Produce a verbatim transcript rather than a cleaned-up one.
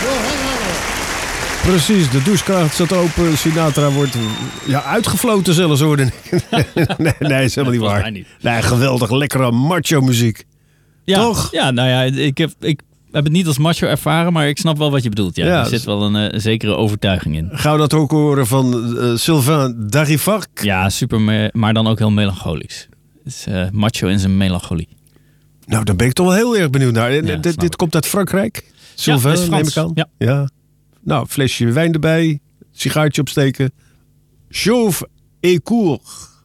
Precies, de douchekracht zat open. Sinatra wordt ja, uitgefloten zelfs, hoorde ik. nee, nee, is helemaal niet waar. Niet. Nee, geweldig, lekkere macho muziek. Ja, toch? Ja, nou ja, ik heb, ik heb het niet als macho ervaren, maar ik snap wel wat je bedoelt. Ja, ja, er zit wel een, een zekere overtuiging in. Gaan we dat ook horen van uh, Sylvain Darivark? Ja, super, me- maar dan ook heel melancholisch. Dus, uh, macho in zijn melancholie. Nou, daar ben ik toch wel heel erg benieuwd naar. Ja, dit dit komt uit Frankrijk? Sylvain, ja, neem ik aan. Ja. ja. Nou, flesje wijn erbij, sigaartje opsteken. Chauve et court.